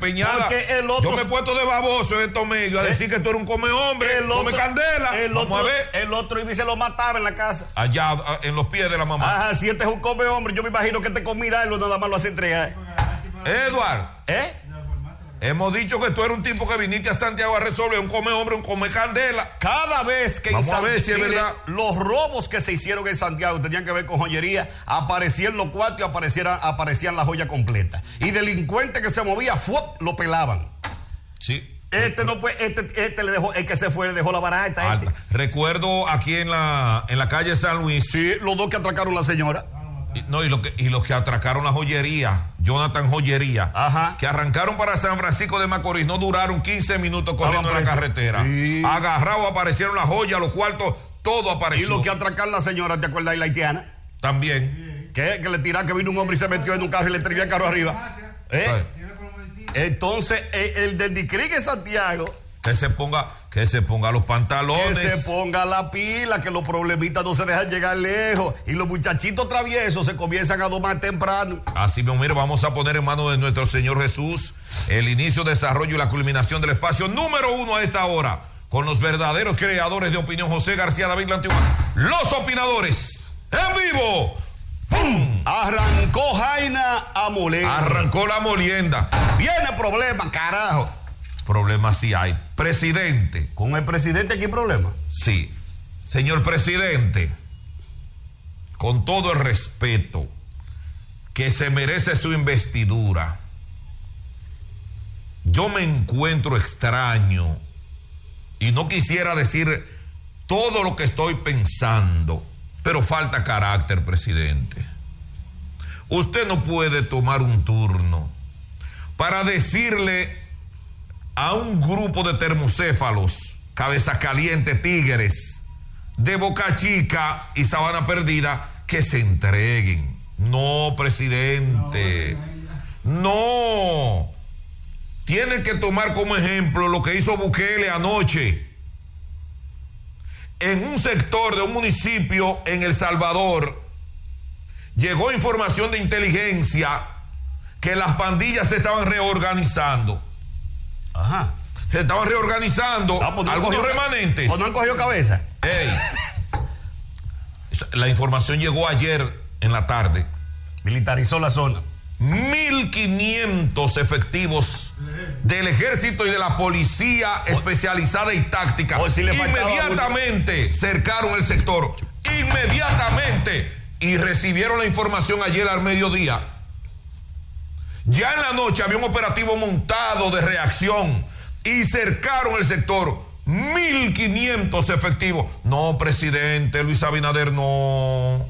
empeñada. Porque el otro, yo me he puesto de baboso en estos medios a decir que tú eres un come hombre, come candela. Vamos a ver. El otro y se lo mataba en la casa. Allá en los pies de la mamá. Ajá, si este es un come hombre, yo me imagino que este comida él nada más lo hace entregar. Edward, hemos dicho que tú eres un tipo que viniste a Santiago a resolver un come hombre, un come candela. Cada vez que vamos a ver si es verdad. Los robos que se hicieron en Santiago tenían que ver con joyería, aparecían los cuartos y aparecían las joyas completas. Y delincuentes que se movía, lo pelaban. Sí. Este le dejó, el que se fue le dejó la barata. Recuerdo aquí en la calle San Luis. Sí, los dos que atracaron a la señora. Y los que atracaron la joyería, Jonathan Joyería, ajá, que arrancaron para San Francisco de Macorís, no duraron 15 minutos corriendo en la carretera. Sí. Agarrados aparecieron las joyas, los cuartos, todo apareció. Y los que atracaron a la señora, ¿te acuerdas de la haitiana? También. Que le tiraron, que vino un hombre y se metió en un carro y le tiró el carro arriba. Entonces, el del District de Santiago, que se ponga los pantalones. Que se ponga la pila, que los problemitas no se dejan llegar lejos. Y los muchachitos traviesos se comienzan a domar temprano. Así mismo, mire, vamos a poner en manos de nuestro Señor Jesús el inicio, desarrollo y la culminación del espacio número 1 a esta hora. Con los verdaderos creadores de opinión, José García, David La Antigua. Los opinadores, en vivo. ¡Pum! Arrancó Jaina a moler. Arrancó la molienda. Viene problema, carajo. Problemas sí hay. Presidente. ¿Con el presidente aquí hay problema? Sí. Señor presidente, con todo el respeto que se merece su investidura, yo me encuentro extraño y no quisiera decir todo lo que estoy pensando, pero falta carácter, presidente. Usted no puede tomar un turno para decirle a un grupo de termocéfalos, cabeza caliente, tigres, de Boca Chica y Sabana Perdida, que se entreguen. No, presidente. No. Tienen que tomar como ejemplo lo que hizo Bukele anoche. En un sector de un municipio en El Salvador, llegó información de inteligencia que las pandillas se estaban reorganizando. Ajá. Se estaban reorganizando algunos remanentes. ¿O no han cogido cabeza? Ey. La información llegó ayer en la tarde. Militarizó la zona. 1.500 efectivos del ejército y de la policía especializada y táctica. Inmediatamente cercaron el sector. Inmediatamente. Y recibieron la información ayer al mediodía. Ya en la noche había un operativo montado de reacción y cercaron el sector. 1.500 efectivos. No, presidente Luis Abinader, no.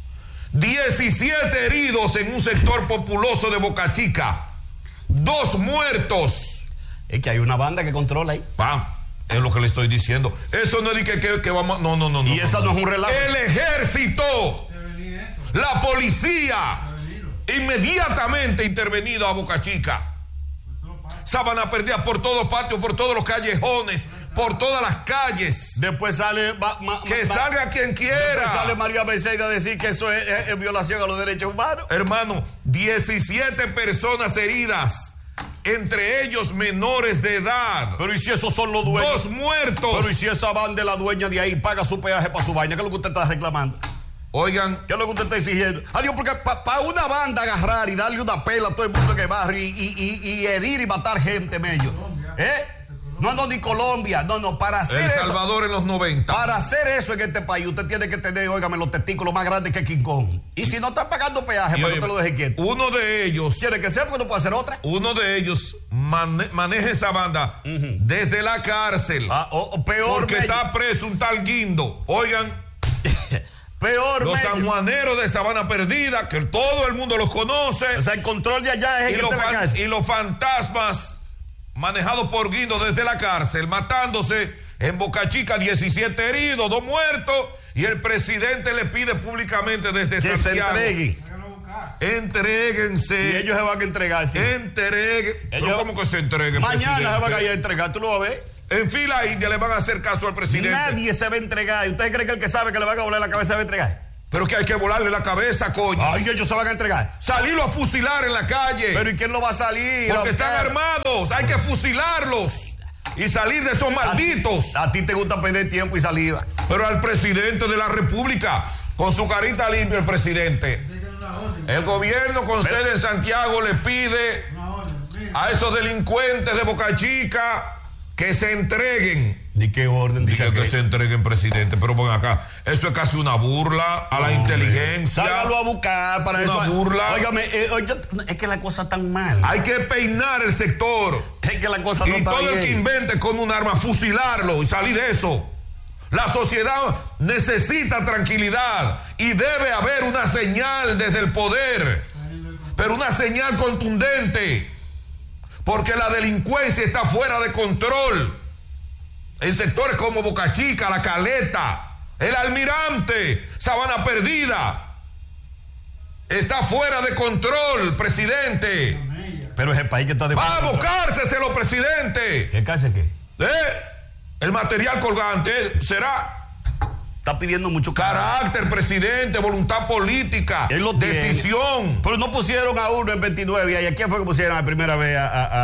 17 heridos en un sector populoso de Boca Chica. 2 muertos. Es que hay una banda que controla ahí. Es lo que le estoy diciendo. Eso no es de que vamos. No. Y esa no es un relajo. El ejército, la policía, inmediatamente intervenido a Boca Chica. Sabana Perdida por todos patios, por todos los callejones, por todas las calles. Después sale salga quien quiera. Después sale María Mercedes a decir que eso es violación a los derechos humanos. Hermano, 17 personas heridas, entre ellos menores de edad. Pero ¿y si esos son los dueños? 2 muertos. Pero ¿y si esa banda es la dueña de ahí, paga su peaje para su vaina? ¿Qué es lo que usted está reclamando? Oigan, ¿qué es lo que usted está exigiendo? Adiós, porque para una banda agarrar y darle una pela a todo el mundo que barrio y herir y matar gente, mello. No, ni Colombia. No, para hacer El Salvador eso, en los 90. Para hacer eso en este país, usted tiene que tener, óigame, los testículos más grandes que King Kong. Y si no está pagando peaje, pues no te lo deje quieto. Uno de ellos. Tiene que ser porque no puede hacer otra. Uno de ellos maneja esa banda desde la cárcel. Peor. Porque está preso un tal Guindo. Oigan. Peor. Los sanjuaneros de Sabana Perdida, que todo el mundo los conoce. O sea, el control de allá es el que está en la cárcel. Y los fantasmas manejados por Guindo desde la cárcel, matándose en Boca Chica, 17 heridos, 2 muertos, y el presidente le pide públicamente desde que Santiago. Se entreguen. Entréguense. Y ellos se van a entregar. ¿Sí? Pero ¿cómo que se entreguen? Mañana se van a ir a entregar, tú lo vas a ver. En fila india le van a hacer caso al presidente. Nadie se va a entregar. ¿Usted cree que el que sabe que le van a volar la cabeza se va a entregar? Pero que hay que volarle la cabeza, coño. Ay, ellos se van a entregar. Salirlo a fusilar en la calle. Pero ¿y quién lo va a salir? Porque están armados. todos, hay que fusilarlos y salir de esos malditos. A ti te gusta perder tiempo y saliva. Pero al presidente de la República, con su carita limpia, el presidente, el gobierno con sede en Santiago le pide a esos delincuentes de Boca Chica que se entreguen. ¿De qué orden? Dice que se entreguen, presidente. Pero ven acá, eso es casi una burla a la inteligencia. Sácalo a buscar para eso. Una burla. Óigame, es que la cosa está tan mal. Hay que peinar el sector. Es que la cosa no Y está todo bien. el que invente con un arma, fusilarlo y salir de eso. La sociedad necesita tranquilidad y debe haber una señal desde el poder, pero una señal contundente, porque la delincuencia está fuera de control en sectores como Boca Chica, La Caleta, El Almirante, Sabana Perdida. Está fuera de control, presidente. Pero es el país que está de... ¡Vamos, cárceselo, presidente! ¿Qué cárcel qué? El material colgante será Está pidiendo mucho carácter, presidente, voluntad política, Él lo tiene. decisión. Pero no pusieron a uno en 29 y a quién fue que pusieron la primera vez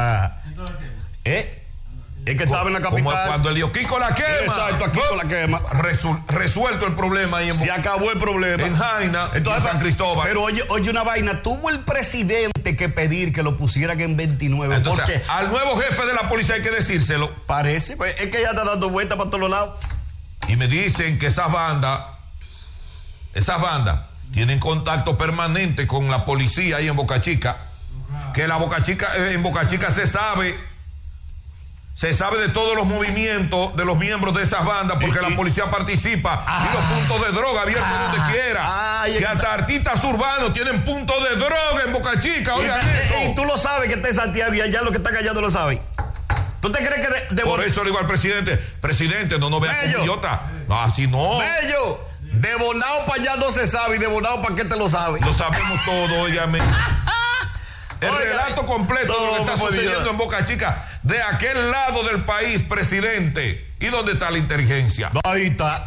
Es que estaba en la capital. Como cuando el Kiko la quema. Exacto, aquí con la quema. Resuelto el problema ahí Se acabó el problema. en Jaina, en San Cristóbal. Pero oye una vaina, tuvo el presidente que pedir que lo pusieran en 29. Entonces, porque al nuevo jefe de la policía hay que decírselo. parece, pues, es que ya está dando vueltas para todos lados. Y me dicen que esas bandas tienen contacto permanente con la policía ahí en Boca Chica. Que en Boca Chica se sabe de todos los movimientos de los miembros de esas bandas, porque la policía participa. Y los puntos de droga abiertos donde quiera. Que hasta artistas urbanos tienen puntos de droga en Boca Chica. Oigan eso. Y tú lo sabes que está en Santiago y allá lo que está callado lo sabe. ¿Tú te crees que Por eso le digo al presidente, no nos veas como idiota. No, así no. Bello, de Bonao para allá no se sabe y de Bonao para qué te lo sabe. Lo sabemos todo, óigame. El relato completo de lo que está sucediendo en Boca Chica, de aquel lado del país, presidente. ¿Y dónde está la inteligencia? Ahí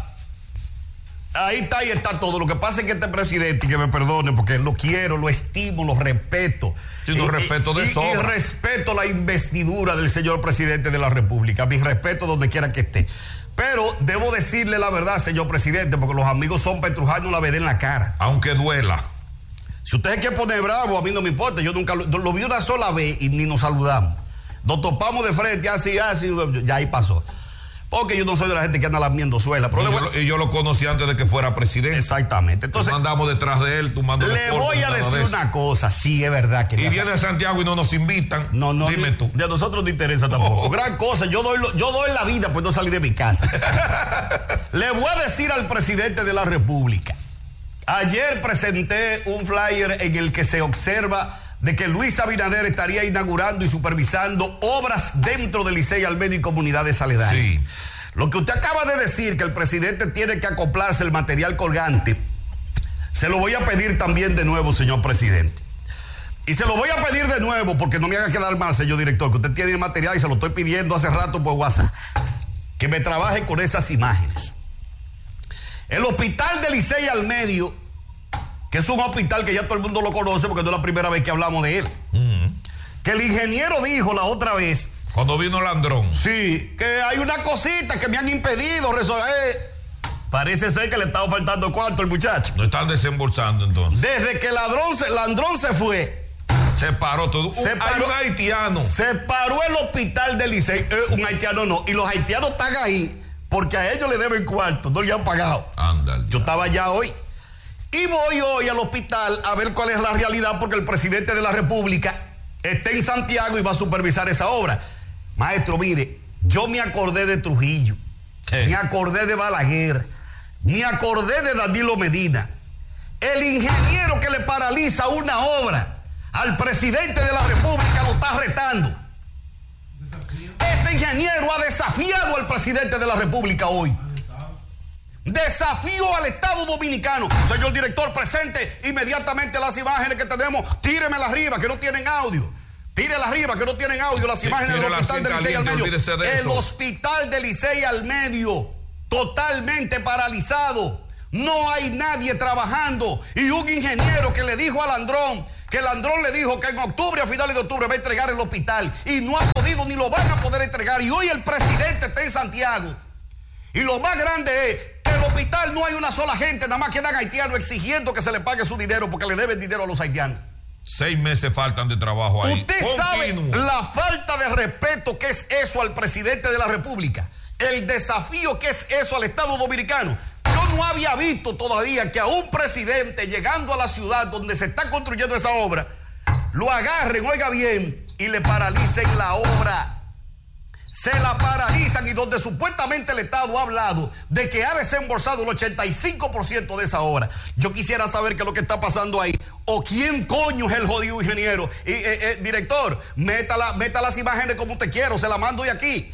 está todo. Lo que pasa es que este presidente, y que me perdone, porque lo quiero, lo estimo, lo respeto. Sí, lo respeto de sobra. Y respeto la investidura del señor presidente de la República. Mi respeto donde quiera que esté. Pero debo decirle la verdad, señor presidente, porque los amigos son petrujanos la vez en la cara. Aunque duela. Si usted quiere poner bravo, a mí no me importa. Yo nunca lo vi una sola vez y ni nos saludamos. Nos topamos de frente, así, ya ahí pasó. Porque yo no soy de la gente que anda lamiendo suela. Pero yo lo conocí antes de que fuera presidente. Exactamente. Entonces, andamos detrás de él, tumbando. Le voy a decir una cosa, sí, es verdad que... Y viene a Santiago y no nos invitan. No, dime tú. De nosotros no interesa tampoco. Gran cosa, yo doy la vida pues no salí de mi casa. Le voy a decir al presidente de la República. Ayer presenté un flyer en el que se observa de que Luis Abinader estaría inaugurando y supervisando obras dentro del Licey Almedio y comunidades aledañas. Sí. Lo que usted acaba de decir, que el presidente tiene que acoplarse el material colgante, se lo voy a pedir también de nuevo, señor presidente. Y se lo voy a pedir de nuevo porque no me haga quedar mal, señor director, que usted tiene el material y se lo estoy pidiendo hace rato por WhatsApp. Que me trabaje con esas imágenes. El hospital del Licey Almedio, que es un hospital que ya todo el mundo lo conoce porque no es la primera vez que hablamos de él. Que el ingeniero dijo la otra vez, cuando vino Landrón. sí, que hay una cosita que me han impedido resolver. Parece ser que le estaba faltando cuarto al muchacho. No están desembolsando entonces. Desde que Landrón se fue, se paró todo. Hay un haitiano. Se paró el hospital del Licey. Un haitiano no. Y los haitianos están ahí porque a ellos le deben cuarto, no le han pagado. Ándale. Yo estaba allá hoy. Y voy hoy al hospital a ver cuál es la realidad, porque el presidente de la República está en Santiago y va a supervisar esa obra. Maestro, mire, yo me acordé de Trujillo, me acordé de Balaguer, me acordé de Danilo Medina. El ingeniero que le paraliza una obra al presidente de la República lo está retando. Ese ingeniero ha desafiado al presidente de la República hoy. Desafío al Estado Dominicano. Señor director, presente inmediatamente las imágenes que tenemos. Tíremelas arriba, que no tienen audio. Tírelas arriba, que no tienen audio. Las imágenes del hospital del Licey Almedio. El hospital del Licey Almedio, totalmente paralizado. No hay nadie trabajando. Y un ingeniero que le dijo a Landrón que Landrón le dijo que en octubre, a finales de octubre, va a entregar el hospital y no ha podido ni lo van a poder entregar. Y hoy el presidente está en Santiago. Y lo más grande es que en el hospital no hay una sola gente, nada más quedan haitianos exigiendo que se le pague su dinero porque le deben dinero a los haitianos. 6 meses faltan de trabajo ahí. Usted sabe la falta de respeto que es eso al presidente de la República, el desafío que es eso al Estado Dominicano. Yo no había visto todavía que a un presidente llegando a la ciudad donde se está construyendo esa obra, lo agarren, oiga bien, y le paralicen la obra. Se la paralizan y donde supuestamente el Estado ha hablado de que ha desembolsado el 85% de esa obra. Yo quisiera saber qué es lo que está pasando ahí. O quién coño es el jodido ingeniero. Director, meta las imágenes como usted quiera, se la mando de aquí.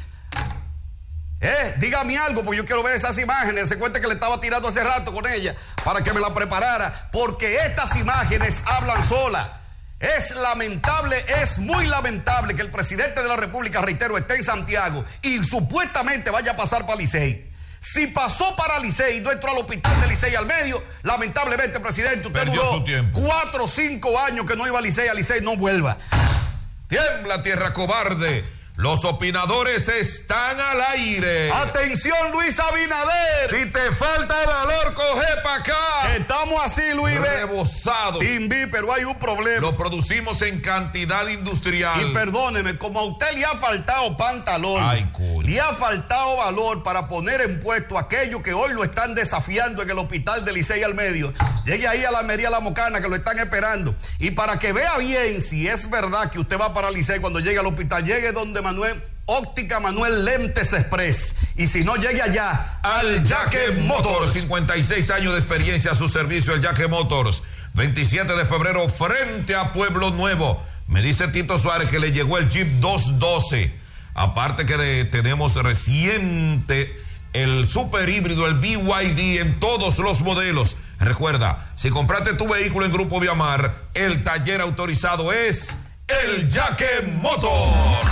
Dígame algo, porque yo quiero ver esas imágenes. Se cuenta que le estaba tirando hace rato con ella para que me la preparara, porque estas imágenes hablan solas. Es lamentable, es muy lamentable que el presidente de la República, reitero, esté en Santiago y supuestamente vaya a pasar para Licey. Si pasó para Licey y no entró al hospital de Licey al medio, lamentablemente, presidente, usted duró 4 o 5 años que no iba a Licey no vuelva. Tiembla, tierra cobarde. Los opinadores están al aire. ¡Atención, Luis Abinader! Si te falta valor, coge para acá. Estamos así, Luis. Rebosados. Timbi, pero hay un problema. Lo producimos en cantidad industrial. Y perdóneme, como a usted le ha faltado pantalón, le ha faltado valor para poner en puesto aquello que hoy lo están desafiando en el hospital de Licey al medio, llegue ahí a la Almería La Mocana, que lo están esperando. Y para que vea bien si es verdad que usted va para Licey cuando llegue al hospital, llegue donde Óptica Manuel Lentes Express. Y si no, llegue allá al Yaque Motors. 56 años de experiencia a su servicio, el Yaque Motors. 27 de febrero frente a Pueblo Nuevo. Me dice Tito Suárez que le llegó el Jeep 212. Aparte que tenemos reciente el super híbrido, el BYD en todos los modelos. Recuerda, si compraste tu vehículo en Grupo Viamar, el taller autorizado es el Yaque Motors.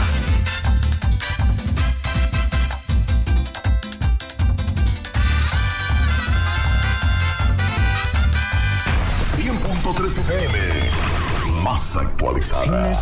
100.3 FM, más actualizada.